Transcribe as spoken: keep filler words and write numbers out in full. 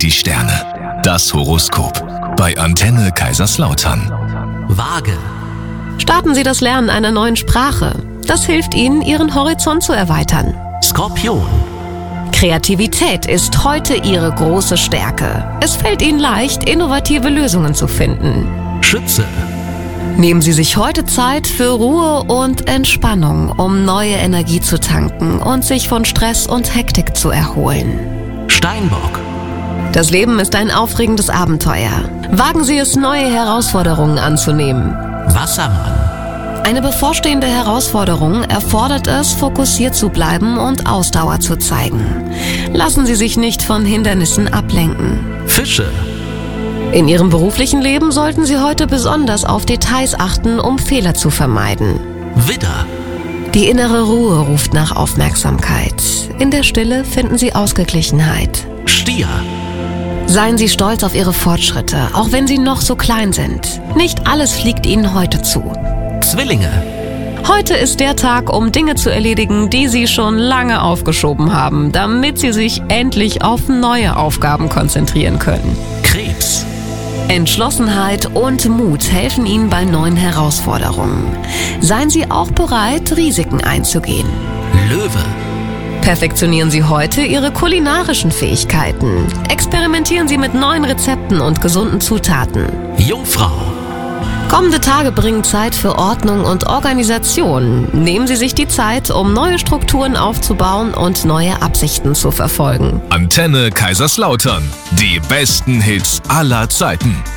die Sterne. Das Horoskop. Bei Antenne Kaiserslautern. Waage. Starten Sie das Lernen einer neuen Sprache. Das hilft Ihnen, Ihren Horizont zu erweitern. Skorpion. Kreativität ist heute Ihre große Stärke. Es fällt Ihnen leicht, innovative Lösungen zu finden. Schütze. Nehmen Sie sich heute Zeit für Ruhe und Entspannung, um neue Energie zu tanken und sich von Stress und Hektik zu erholen. Steinbock. Das Leben ist ein aufregendes Abenteuer. Wagen Sie es, neue Herausforderungen anzunehmen. Wassermann. Eine bevorstehende Herausforderung erfordert es, fokussiert zu bleiben und Ausdauer zu zeigen. Lassen Sie sich nicht von Hindernissen ablenken. Fische. In Ihrem beruflichen Leben sollten Sie heute besonders auf Details achten, um Fehler zu vermeiden. Widder. Die innere Ruhe ruft nach Aufmerksamkeit. In der Stille finden Sie Ausgeglichenheit. Stier. Seien Sie stolz auf Ihre Fortschritte, auch wenn sie noch so klein sind. Nicht alles fliegt Ihnen heute zu. Zwillinge. Heute ist der Tag, um Dinge zu erledigen, die Sie schon lange aufgeschoben haben, damit Sie sich endlich auf neue Aufgaben konzentrieren können. Krebs. Entschlossenheit und Mut helfen Ihnen bei neuen Herausforderungen. Seien Sie auch bereit, Risiken einzugehen. Löwe. Perfektionieren Sie heute Ihre kulinarischen Fähigkeiten. Experimentieren Sie mit neuen Rezepten und gesunden Zutaten. Jungfrau. Kommende Tage bringen Zeit für Ordnung und Organisation. Nehmen Sie sich die Zeit, um neue Strukturen aufzubauen und neue Absichten zu verfolgen. Antenne Kaiserslautern. Die besten Hits aller Zeiten.